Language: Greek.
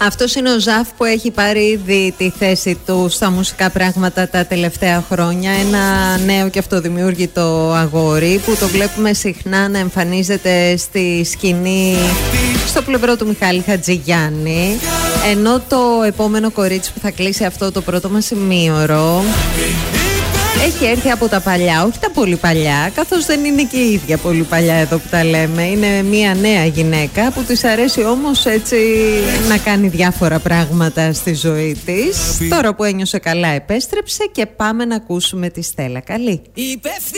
Αυτός είναι ο Ζαφ που έχει πάρει ήδη τη θέση του στα μουσικά πράγματα τα τελευταία χρόνια. Ένα νέο και αυτοδημιούργητο αγόρι που το βλέπουμε συχνά να εμφανίζεται στη σκηνή στο πλευρό του Μιχάλη Χατζηγιάννη. Ενώ το επόμενο κορίτσι που θα κλείσει αυτό το πρώτο μας ημίωρο έχει έρθει από τα παλιά, όχι τα πολύ παλιά, καθώς δεν είναι και η ίδια πολύ παλιά εδώ που τα λέμε. Είναι μια νέα γυναίκα που της αρέσει όμως έτσι να κάνει διάφορα πράγματα στη ζωή της. Τώρα που ένιωσε καλά επέστρεψε και πάμε να ακούσουμε τη Στέλλα. Καλή.